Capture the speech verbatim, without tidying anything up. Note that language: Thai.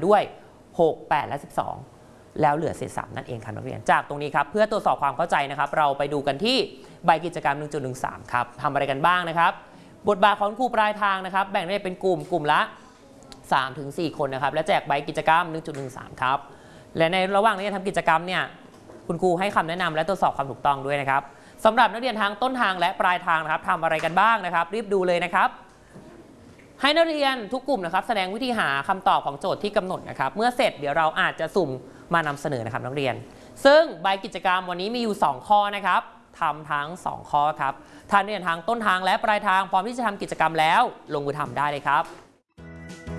ด้วยหก แปดและสิบสองแล้วเหลือเศษสามนั่นเองครับนักเรียนจากตรงนี้ครับเพื่อตรวจสอบความเข้าใจนะครับเราไปดูกันที่ใบกิจกรรม หนึ่งจุดหนึ่งสาม ครับทำอะไรกันบ้างนะครับบทบาทของครูปลายทางนะครับแบ่งได้เป็นกลุ่มกลุ่มละ สามถึงสี่ คนนะครับและแจกใบกิจกรรม หนึ่งจุดหนึ่งสาม ครับและในระหว่างที่ทำกิจกรรมเนี่ยคุณครูให้คำแนะนำและตรวจสอบความถูกต้องด้วยนะครับสำหรับนักเรียนทางต้นทางและปลายทางนะครับทำอะไรกันบ้างนะครับรีบดูเลยนะครับให้นักเรียนทุกกลุ่มนะครับแสดงวิธีหาคำตอบของโจทย์ที่กำหนดนะครับเมื่อเสร็จเดี๋ยวเราอาจจะสุ่มมานำเสนอนะครับนักเรียนซึ่งใบกิจกรรมวันนี้มีอยู่สองข้อนะครับทำทั้งสองข้อครับท่านนักเรียนทางต้นทางและปลายทางพร้อมที่จะทำกิจกรรมแล้วลงมือทำได้เลยครับ